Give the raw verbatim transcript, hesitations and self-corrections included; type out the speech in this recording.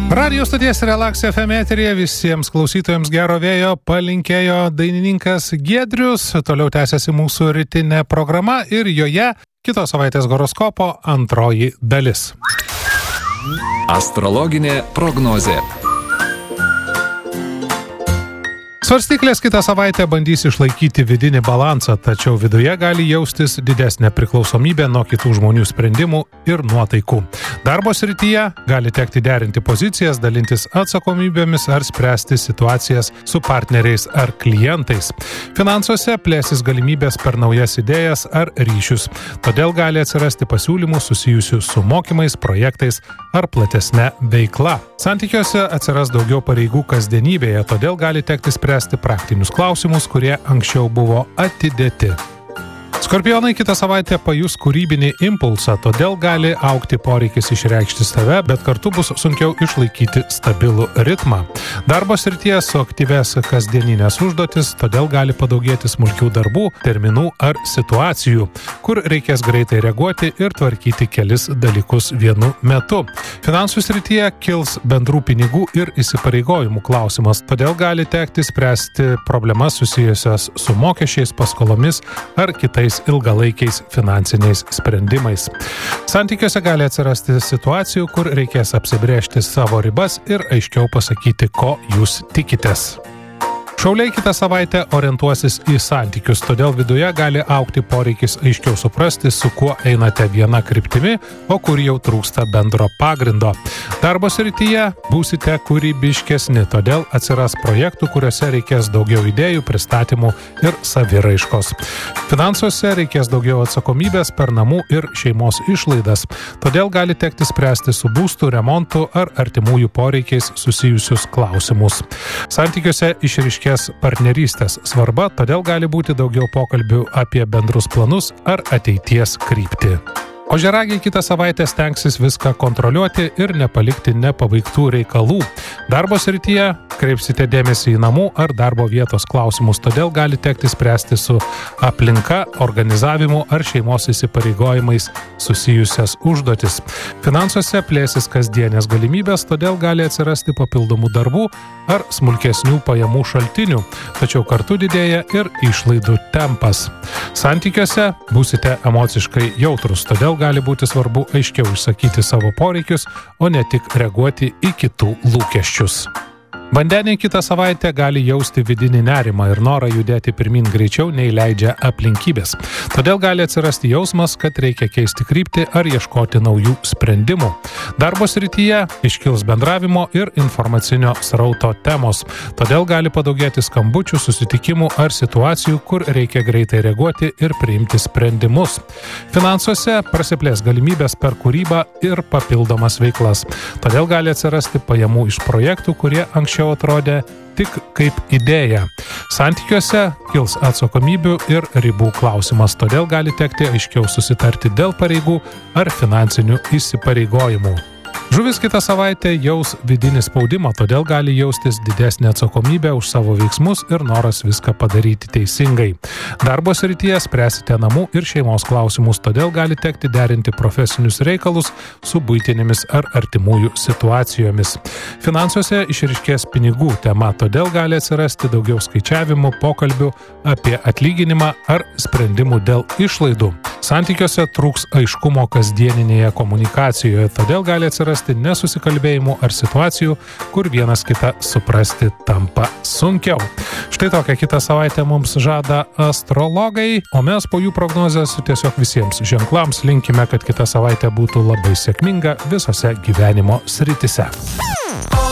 Radio stoties Relax F M eteryje visiems klausytojams gero vėjo palinkėjo dainininkas Giedrius. Toliau tęsiasi mūsų rytinė programa ir joje kitos savaitės horoskopo antroji dalis. Astrologinė prognozė. Svarstyklės kitą savaitę bandys išlaikyti vidinį balansą, tačiau viduje gali jaustis didesnė priklausomybė nuo kitų žmonių sprendimų ir nuotaikų. Darbo srityje gali tekti derinti pozicijas, dalintis atsakomybėmis ar spręsti situacijas su partneriais ar klientais. Finansuose plėsis galimybės per naujas idėjas ar ryšius, todėl gali atsirasti pasiūlymų susijusių su mokymais, projektais ar platesne veikla. Santykiuose atsiras daugiau pareigų kasdienybėje, todėl gali tekti spręsti praktinius klausimus, kurie anksčiau buvo atidėti. Skorpionai kitą savaitę pajus kūrybinį impulsą, todėl gali augti poreikis išreikšti save, bet kartu bus sunkiau išlaikyti stabilų ritmą. Darbo srityje suaktyvės kasdieninės užduotis, todėl gali padaugėti smulkių darbų, terminų ar situacijų, kur reikės greitai reaguoti ir tvarkyti kelis dalykus vienu metu. Finansų srityje kils bendrų pinigų ir įsipareigojimų klausimas, todėl gali tekti spręsti problemas susijusias su mokesčiais, paskolomis ar kitais ilgalaikiais finansiniais sprendimais. Santykiuose gali atsirasti situacijų, kur reikės apsibrėžti savo ribas ir aiškiau pasakyti, ko jūs tikitės. Šauliai kitą savaitę orientuosis į santykius, todėl viduje gali augti poreikis aiškiau suprasti, su kuo einate viena kryptimi, o kur jau trūksta bendro pagrindo. Darbo srityje būsite kūrybiškesni, todėl atsiras projektų, kuriuose reikės daugiau idėjų, pristatymų ir saviraiškos. Finansuose reikės daugiau atsakomybės per namų ir šeimos išlaidas, todėl gali tekti spręsti su būstų, remontu ar artimųjų poreikiais susijusius klausimus. Santykiuose išryškės partnerystės svarba, todėl gali būti daugiau pokalbių apie bendrus planus ar ateities kryptį. Ožiaragiai kitą savaitę stengsis viską kontroliuoti ir nepalikti nepabaigtų reikalų. Darbo srityje kreipsite dėmesį į namų ar darbo vietos klausimus, todėl gali tekti spręsti su aplinka, organizavimu ar šeimos įsipareigojimais susijusias užduotis. Finansuose plėsis kasdienės galimybės, todėl gali atsirasti papildomų darbų ar smulkesnių pajamų šaltinių, tačiau kartu didėja ir išlaidų tempas. Santykiuose būsite emociškai jautrus, todėl gali būti svarbu aiškiau išsakyti savo poreikius, o ne tik reaguoti į kitų lūkesčius. Vandeniai kitą savaitę gali jausti vidinį nerimą ir norą judėti pirmin greičiau nei leidžia aplinkybės. Todėl gali atsirasti jausmas, kad reikia keisti kryptį ar ieškoti naujų sprendimų. Darbo srityje iškils bendravimo ir informacinio srauto temos. Todėl gali padaugėti skambučių, susitikimų ar situacijų, kur reikia greitai reaguoti ir priimti sprendimus. Finansuose prasiplės galimybės per kūrybą ir papildomas veiklas. Todėl gali atsirasti pajamų iš projektų, kurie anksčiau atrodė tik kaip idėja. Santykiuose kils atsakomybių ir ribų klausimas, todėl gali tekti aiškiau susitarti dėl pareigų ar finansinių įsipareigojimų. Žuvis kitą savaitę jaus vidinį spaudimą, todėl gali jaustis didesnė atsakomybė už savo veiksmus ir noras viską padaryti teisingai. Darbo srityje spręsite namų ir šeimos klausimus, todėl gali tekti derinti profesinius reikalus su buitinėmis ar artimųjų situacijomis. Finansuose išryškės pinigų tema, todėl gali atsirasti daugiau skaičiavimų, pokalbių apie atlyginimą ar sprendimų dėl išlaidų. Santykiuose trūks aiškumo kasdieninėje komunikacijoje, todėl gali atsirasti nesusikalbėjimų ar situacijų, kur vienas kitą suprasti tampa sunkiau. Štai tokią kitą savaitę mums žada astrologai, o mes po jų prognozės tiesiog visiems ženklams linkime, kad kita savaitė būtų labai sėkminga visose gyvenimo srityse.